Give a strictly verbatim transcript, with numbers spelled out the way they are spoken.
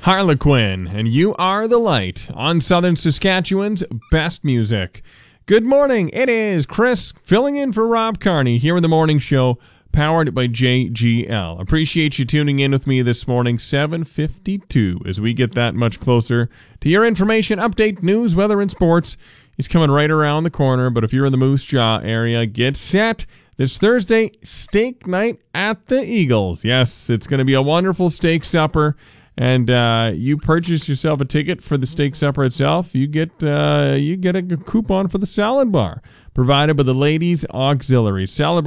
Harlequin, and You Are the Light on Southern Saskatchewan's best music. Good morning. It is Chris filling in for Rob Carney here in the morning show, powered by J G L. Appreciate you tuning in with me this morning, seven fifty-two, as we get that much closer to your information, update, news, weather, and sports. He's coming right around the corner, but if you're in the Moose Jaw area, get set. This Thursday, steak night at the Eagles. Yes, it's going to be a wonderful steak supper. And uh, you purchase yourself a ticket for the steak supper itself, you get uh, you get a coupon for the salad bar, provided by the Ladies Auxiliary. Salad bar